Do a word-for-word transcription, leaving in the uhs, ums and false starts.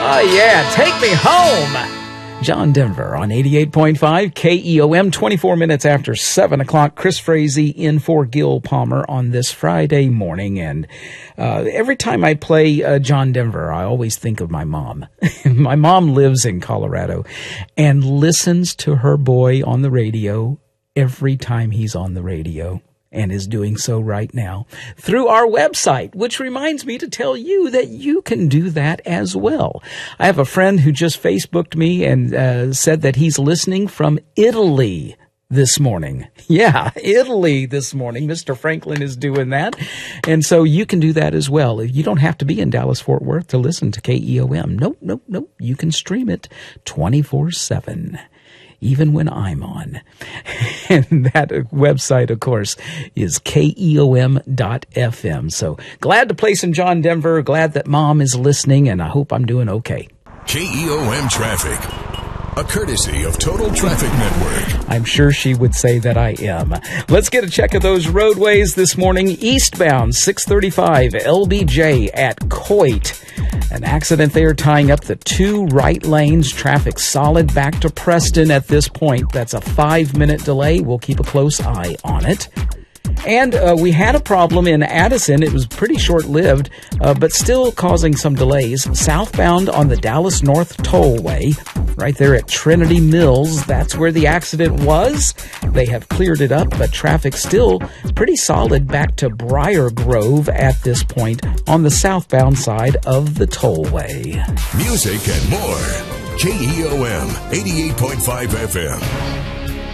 Oh, yeah, take me home. John Denver on eighty-eight point five K E O M, twenty-four minutes after seven o'clock. Chris Frazee in for Gil Palmer on this Friday morning. And uh, every time I play uh, John Denver, I always think of my mom. My mom lives in Colorado and listens to her boy on the radio every time he's on the radio, and is doing so right now through our website, which reminds me to tell you that you can do that as well. I have a friend who just Facebooked me and uh, said that he's listening from Italy this morning. Yeah, Italy this morning. Mister Franklin is doing that. And so you can do that as well. You don't have to be in Dallas-Fort Worth to listen to K E O M. Nope, nope, nope. You can stream it twenty-four seven. Even when I'm on. And that website, of course, is K E O M dot F M. So glad to play some John Denver. Glad that Mom is listening, and I hope I'm doing okay. K E O M Traffic, a courtesy of Total Traffic Network. I'm sure she would say that I am. Let's get a check of those roadways this morning. Eastbound six thirty-five L B J at Coit. An accident there tying up the two right lanes. Traffic solid back to Preston at this point. That's a five-minute delay. We'll keep a close eye on it. And uh, we had a problem in Addison. It was pretty short-lived, uh, but still causing some delays. Southbound on the Dallas North Tollway, right there at Trinity Mills. That's where the accident was. They have cleared it up, but traffic still pretty solid back to Briar Grove at this point on the southbound side of the tollway. Music and more. K E O M eighty-eight point five F M.